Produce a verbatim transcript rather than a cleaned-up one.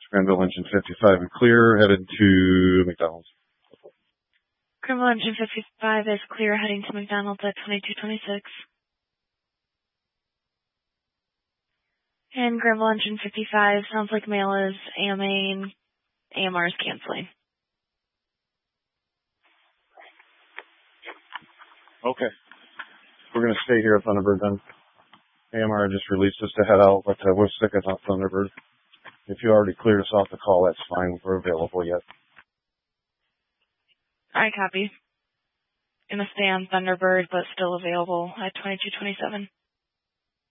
Granville Engine fifty-five and clear, headed to McDonald's. Granville Engine fifty-five is clear, heading to McDonald's at twenty-two twenty-six. And Granville Engine fifty-five, sounds like mail is A M A and A M R is canceling. Okay. We're going to stay here at Thunderbird then. A M R just released us to head out, but uh, we're sick at Thunderbird. If you already cleared us off the call, that's fine. We're available yet. I copy. Gonna stay on Thunderbird, but still available at twenty-two twenty-seven.